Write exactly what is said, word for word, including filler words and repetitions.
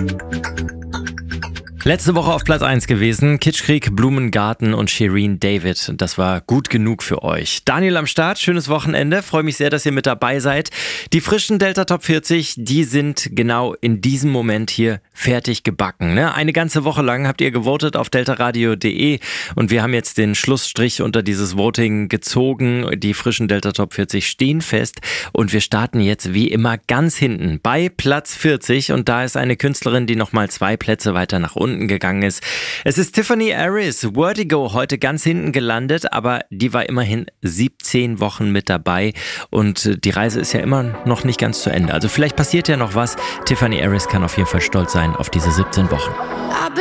Letzte Woche auf Platz eins gewesen, Kitschkrieg, Blumengarten und Shirin David. Das war gut genug für euch. Daniel am Start, schönes Wochenende. Freue mich sehr, dass ihr mit dabei seid. Die frischen Delta Top vierzig, die sind genau in diesem Moment hier fertig gebacken. Ne? Eine ganze Woche lang habt ihr gewotet auf deltaradio punkt de und wir haben jetzt den Schlussstrich unter dieses Voting gezogen. Die frischen Delta Top vierzig stehen fest und wir starten jetzt wie immer ganz hinten bei Platz vierzig und da ist eine Künstlerin, die nochmal zwei Plätze weiter nach unten gegangen ist. Es ist Tiffany Aris, Vertigo, heute ganz hinten gelandet, aber die war immerhin siebzehn Wochen mit dabei und die Reise ist ja immer noch nicht ganz zu Ende. Also vielleicht passiert ja noch was. Tiffany Aris kann auf jeden Fall stolz sein auf diese siebzehn Wochen.